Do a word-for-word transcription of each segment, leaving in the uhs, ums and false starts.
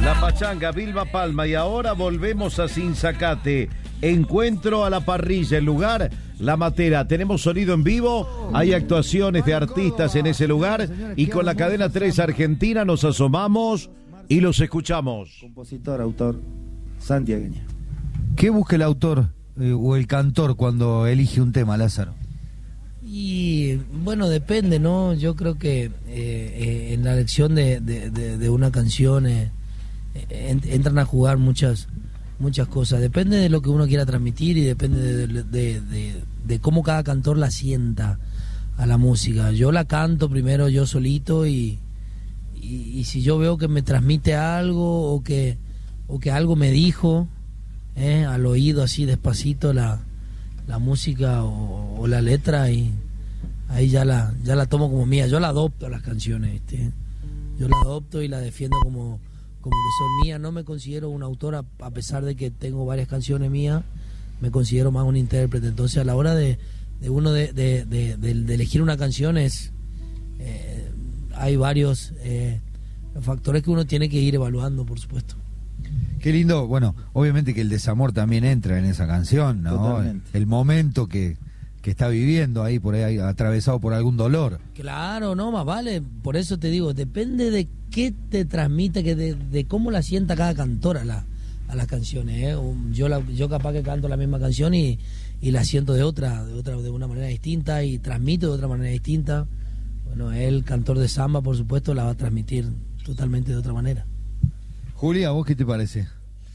La Pachanga, Vilma Palma, y ahora volvemos a Sinzacate. Encuentro a la parrilla, el lugar, La Matera. Tenemos sonido en vivo, hay actuaciones de artistas en ese lugar y con la cadena tres Argentina nos asomamos y los escuchamos. Compositor, autor, santiagueño. ¿Qué busca el autor eh, o el cantor cuando elige un tema, Lázaro? Y bueno, depende, ¿no? Yo creo que eh, eh, en la elección de, de, de, de una canción eh, eh, entran a jugar muchas muchas cosas. Depende de lo que uno quiera transmitir y depende de, de, de, de cómo cada cantor la sienta a la música. Yo la canto primero yo solito y, y, y si yo veo que me transmite algo o que, o que algo me dijo eh, al oído así despacito la, la música o, o la letra, y ahí ya la, ya la tomo como mía. Yo la adopto a las canciones, ¿viste? Yo la adopto y la defiendo como como que son mías. No me considero un autor a, a pesar de que tengo varias canciones mías, me considero más un intérprete. Entonces a la hora de, de uno de, de, de, de, de elegir una canción es eh, hay varios eh, factores que uno tiene que ir evaluando, por supuesto. Qué lindo, bueno, obviamente que el desamor también entra en esa canción, ¿no? Totalmente. El momento que, que está viviendo ahí, por ahí, atravesado por algún dolor. Claro, no, más vale, por eso te digo, depende de qué te transmite, que de, de cómo la sienta cada cantor a, la, a las canciones, ¿eh? Yo, la, yo capaz que canto la misma canción y, y la siento de otra, de otra, de una manera distinta y transmito de otra manera distinta. Bueno, el cantor de samba, por supuesto, la va a transmitir totalmente de otra manera. Julia, ¿a vos qué te parece?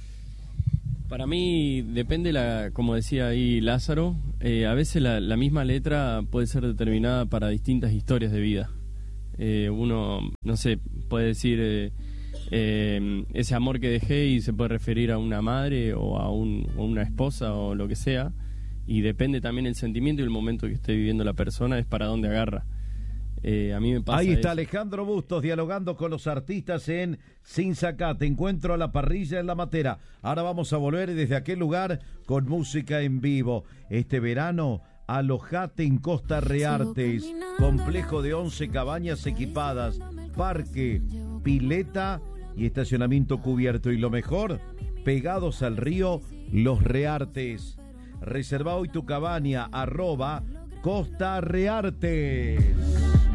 Para mí depende, la, como decía ahí Lázaro, eh, a veces la, la misma letra puede ser determinada para distintas historias de vida. Eh, uno, no sé, puede decir eh, eh, ese amor que dejé y se puede referir a una madre o a, un, o una esposa o lo que sea, y depende también el sentimiento y el momento que esté viviendo la persona, es para dónde agarra. Eh, a mí me pasa Ahí está eso. Alejandro Bustos dialogando con los artistas en Sinzacate. Encuentro a la parrilla en La Matera. Ahora vamos a volver desde aquel lugar con música en vivo. Este verano, alojate en Costa Reartes, complejo de once cabañas equipadas, parque, pileta y estacionamiento cubierto. Y lo mejor, pegados al río Los Reartes. Reserva hoy tu cabaña, arroba Costa Reartes.